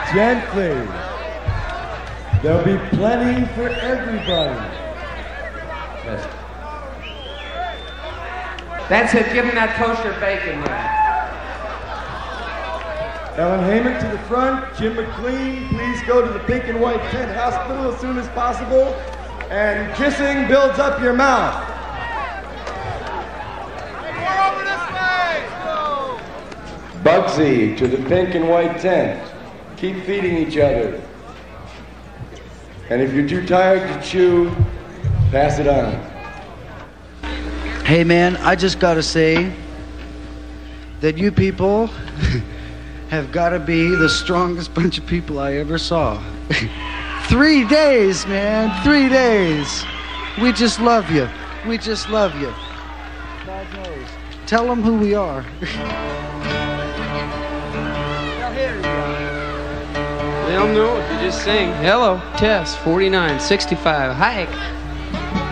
Gently. There'll be plenty for everybody. That's it. Give him that kosher bacon there. Ellen Heyman to the front. Jim McLean, please go to the Pink and White Tent Hospital as soon as possible. And kissing builds up your mouth. Bugsy to the Pink and White Tent. Keep feeding each other. And if you're too tired to chew, pass it on. Hey man, I just gotta say that you people have gotta be the strongest bunch of people I ever saw. 3 days, man, 3 days. We just love you. We just love you. God knows. Tell them who we are. They don't know if you just sing. Hello, Tess, 49, 65. Hi.